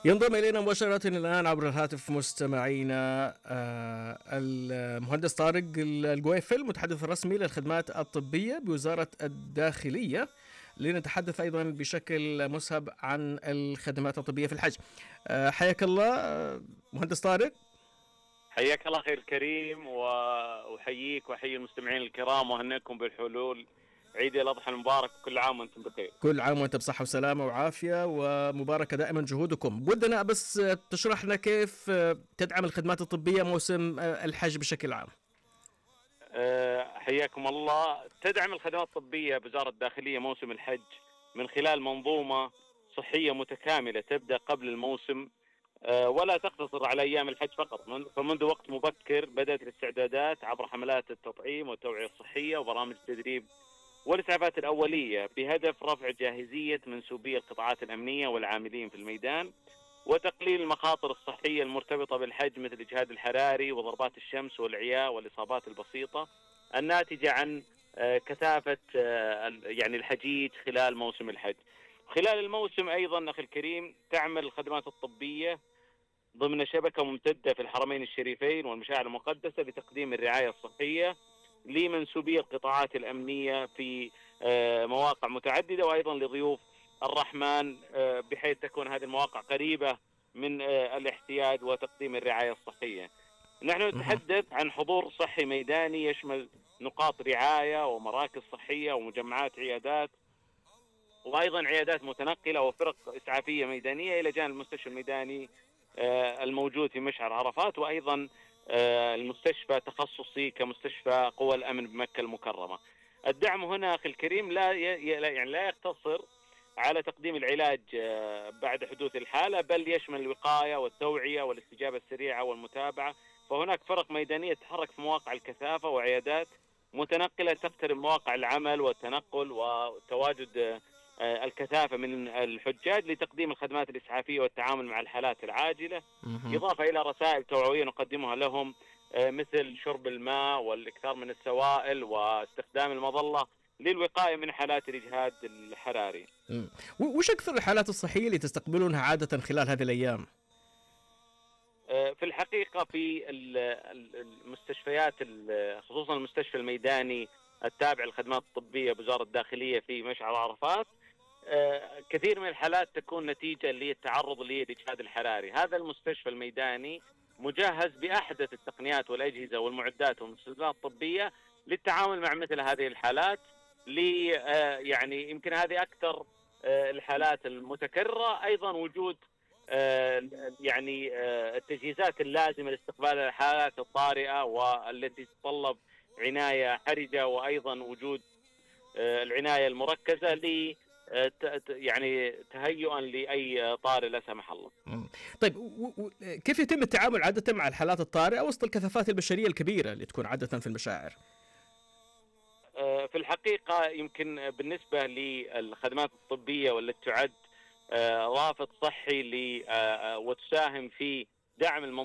ينضم إلينا مباشرة الآن عبر الهاتف مستمعينا المهندس طارق القويفل، متحدث الرسمي للخدمات الطبية بوزارة الداخلية، لنتحدث أيضا بشكل مسهب عن الخدمات الطبية في الحج. حياك الله مهندس طارق. حياك الله خير كريم، وأحييك وأحيي المستمعين الكرام وأهنئكم بالحلول عيد الأضحى المبارك، كل عام وأنتم بخير. كل عام وأنت بصحة وسلامة وعافية، ومباركة دائما جهودكم. ودنا بس تشرح لنا كيف تدعم الخدمات الطبية موسم الحج بشكل عام. حياكم الله. تدعم الخدمات الطبية بوزارة الداخلية موسم الحج من خلال منظومة صحية متكاملة تبدأ قبل الموسم، ولا تقتصر على أيام الحج فقط. فمنذ وقت مبكر بدأت الاستعدادات عبر حملات التطعيم والتوعية الصحية وبرامج التدريب والإسعافات الأولية بهدف رفع جاهزية منسوبي القطاعات الأمنية والعاملين في الميدان، وتقليل المخاطر الصحية المرتبطة بالحج مثل الإجهاد الحراري وضربات الشمس والعياء والإصابات البسيطة الناتجة عن كثافة يعني الحجيج خلال موسم الحج. خلال الموسم أيضا أخي الكريم تعمل الخدمات الطبية ضمن شبكة ممتدة في الحرمين الشريفين والمشاعر المقدسة لتقديم الرعاية الصحية لمنسوبي القطاعات الأمنية في مواقع متعددة، وأيضا لضيوف الرحمن، بحيث تكون هذه المواقع قريبة من الاحتياج وتقديم الرعاية الصحية. نحن نتحدث عن حضور صحي ميداني يشمل نقاط رعاية ومراكز صحية ومجمعات عيادات، وأيضا عيادات متنقلة وفرق إسعافية ميدانية، إلى جانب المستشفى الميداني الموجود في مشعر عرفات، وأيضا المستشفى تخصصي كمستشفى قوى الأمن بمكة المكرمة. الدعم هنا أخي الكريم لا يقتصر على تقديم العلاج بعد حدوث الحالة، بل يشمل الوقاية والتوعية والاستجابة السريعة والمتابعة. فهناك فرق ميدانية تتحرك في مواقع الكثافة وعيادات متنقلة تقترب مواقع العمل والتنقل وتواجد الكثافة من الحجاج لتقديم الخدمات الإسعافية والتعامل مع الحالات العاجلة، إضافة إلى رسائل توعوية نقدمها لهم مثل شرب الماء والإكثار من السوائل واستخدام المظلة للوقاية من حالات الإجهاد الحراري. وش أكثر الحالات الصحية اللي تستقبلونها عادة خلال هذه الأيام؟ في الحقيقة في المستشفيات، خصوصا المستشفى الميداني التابع للخدمات الطبية بوزارة الداخلية في مشعر عرفات، كثير من الحالات تكون نتيجة للتعرض للإجهاد الحراري. هذا المستشفى الميداني مجهز بأحدث التقنيات والأجهزة والمعدات والمستلزمات الطبية للتعامل مع مثل هذه الحالات. يعني يمكن هذه أكثر الحالات المتكررة. أيضا وجود يعني التجهيزات اللازمة لاستقبال الحالات الطارئة والتي تتطلب عناية حرجة، وأيضا وجود العناية المركزة يعني تهيئا لأي طارئ لا سمح الله. طيب كيف يتم التعامل عادة مع الحالات الطارئة وسط الكثافات البشرية الكبيرة اللي تكون عادة في المشاعر؟ في الحقيقة يمكن بالنسبة للخدمات الطبية والتي تعد رافد صحي وتساهم في دعم